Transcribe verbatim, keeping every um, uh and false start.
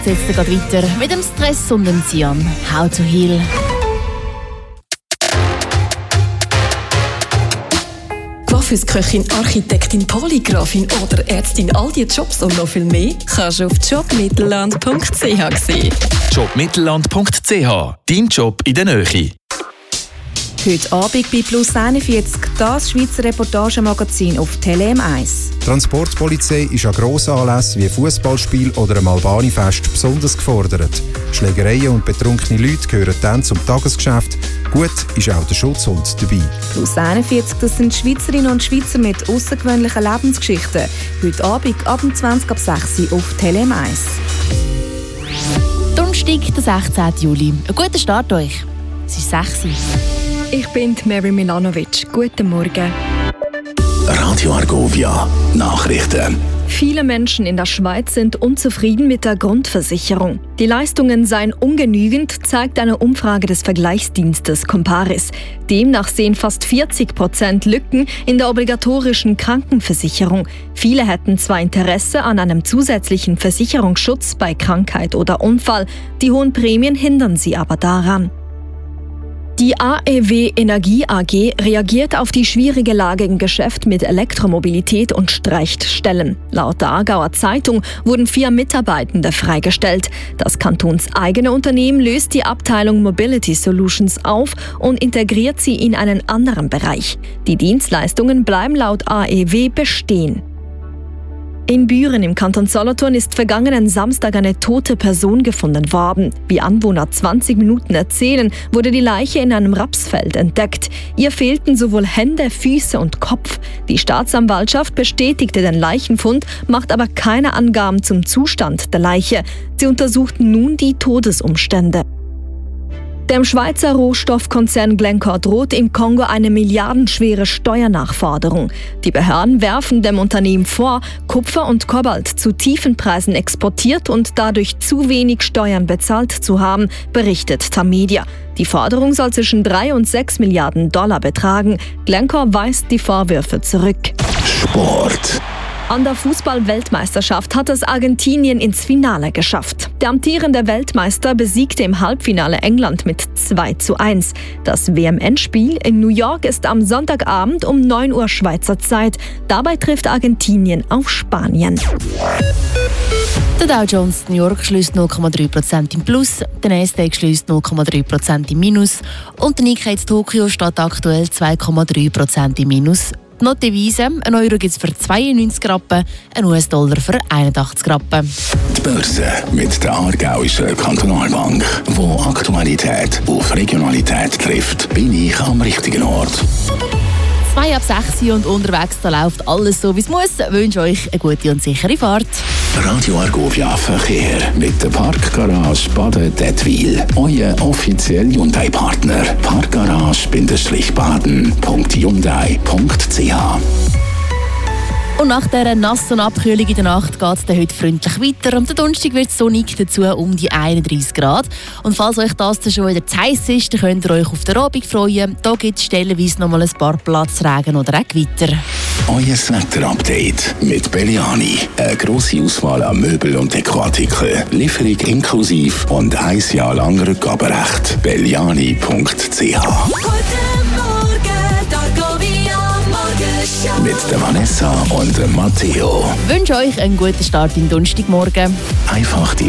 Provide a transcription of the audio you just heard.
Jetzt geht weiter mit dem Stress und dem Sian. How to Heal. Coiffeuse-Köchin, Architektin, Polygrafin oder Ärztin, all diese Jobs und noch viel mehr kannst du auf jobmittelland punkt c h sehen. jobmittelland punkt c h, dein Job in der Nähe. Heute Abend bei Plus einundvierzig, das Schweizer Reportagemagazin auf Tele M eins. Die Transportpolizei ist an Grossanlässen wie Fußballspiel oder einem Albani-Fest besonders gefordert. Schlägereien und betrunkene Leute gehören dann zum Tagesgeschäft. Gut ist auch der Schutzhund dabei. Plus einundvierzig, das sind Schweizerinnen und Schweizer mit außergewöhnlichen Lebensgeschichten. Heute Abend ab zwanzig ab sechs Uhr auf Tele M eins. Donnerstag, der sechzehnten Juli. Einen guten Start euch. Es ist sechs Uhr. Ich bin Mary Milanovic. Guten Morgen. Radio Argovia, Nachrichten. Viele Menschen in der Schweiz sind unzufrieden mit der Grundversicherung. Die Leistungen seien ungenügend, zeigt eine Umfrage des Vergleichsdienstes Comparis. Demnach sehen fast vierzig Prozent Lücken in der obligatorischen Krankenversicherung. Viele hätten zwar Interesse an einem zusätzlichen Versicherungsschutz bei Krankheit oder Unfall, die hohen Prämien hindern sie aber daran. Die A E W Energie A G reagiert auf die schwierige Lage im Geschäft mit Elektromobilität und streicht Stellen. Laut der Aargauer Zeitung wurden vier Mitarbeitende freigestellt. Das kantonseigene Unternehmen löst die Abteilung Mobility Solutions auf und integriert sie in einen anderen Bereich. Die Dienstleistungen bleiben laut A E W bestehen. In Büren im Kanton Solothurn ist vergangenen Samstag eine tote Person gefunden worden. Wie Anwohner zwanzig Minuten erzählen, wurde die Leiche in einem Rapsfeld entdeckt. Ihr fehlten sowohl Hände, Füße und Kopf. Die Staatsanwaltschaft bestätigte den Leichenfund, macht aber keine Angaben zum Zustand der Leiche. Sie untersuchten nun die Todesumstände. Dem Schweizer Rohstoffkonzern Glencore droht im Kongo eine milliardenschwere Steuernachforderung. Die Behörden werfen dem Unternehmen vor, Kupfer und Kobalt zu tiefen Preisen exportiert und dadurch zu wenig Steuern bezahlt zu haben, berichtet Tamedia. Die Forderung soll zwischen drei und sechs Milliarden Dollar betragen. Glencore weist die Vorwürfe zurück. Sport. An der Fußball-Weltmeisterschaft hat es Argentinien ins Finale geschafft. Der amtierende Weltmeister besiegte im Halbfinale England mit zwei zu eins. Das W M-Endspiel in New York ist am Sonntagabend um neun Uhr Schweizer Zeit. Dabei trifft Argentinien auf Spanien. Der Dow Jones New York schließt null Komma drei Prozent im Plus, der Nasdaq schließt null Komma drei Prozent im Minus und der Nikkei Tokio steht aktuell zwei Komma drei Prozent im Minus. Die Notdevise, ein Euro gibt es für zweiundneunzig Rappen, ein U S-Dollar für einundachtzig Rappen. Die Börse mit der Aargauischen Kantonalbank, wo Aktualität auf Regionalität trifft, bin ich am richtigen Ort. zwei ab sechs Uhr und unterwegs, da läuft alles so, wie es muss. Ich wünsche euch eine gute und sichere Fahrt. Radio Argovia Verkehr mit der Parkgarage Baden-Dettwil. Euer offizieller Hyundai-Partner. Parkgarage-baden punkt hyundai punkt c h. Und nach dieser nassen Abkühlung in der Nacht geht es heute freundlich weiter. Am Donnerstag wird es sonnig, dazu um die einunddreißig Grad. Und falls euch das dann schon wieder zu heiß ist, dann könnt ihr euch auf den Abend freuen. Da gibt es stellenweise noch mal ein paar Platzregen oder auch Gewitter. Euer Wetter-Update mit Belliani. Eine grosse Auswahl an Möbel und Dekoartikeln. Lieferung inklusive und ein Jahr lang Rückgaberecht. belliani punkt c h. Mit der Vanessa und dem Matteo. Ich wünsche euch einen guten Start in den Donnerstagmorgen. Einfach die